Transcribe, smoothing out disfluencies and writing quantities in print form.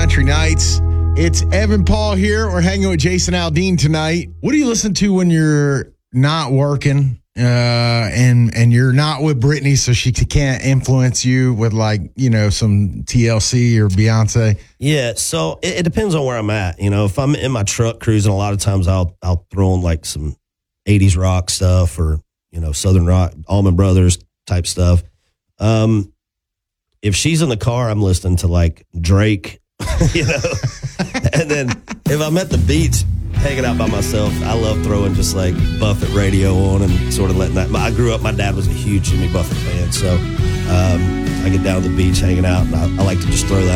Country Nights. It's Evan Paul here. We're hanging with Jason Aldean tonight. What do you listen to when you're not working and you're not with Brittany, so she can't influence you with some TLC or Beyonce? Yeah, so it depends on where I'm at. If I'm in my truck cruising, a lot of times I'll throw on like some 80s rock stuff or Southern rock, Allman Brothers type stuff. If she's in the car, I'm listening to like Drake. And then if I'm at the beach hanging out by myself, I love throwing just like Buffett radio on and sort of letting that. I grew up, my dad was a huge Jimmy Buffett fan, so I get down to the beach hanging out, and I like to just throw that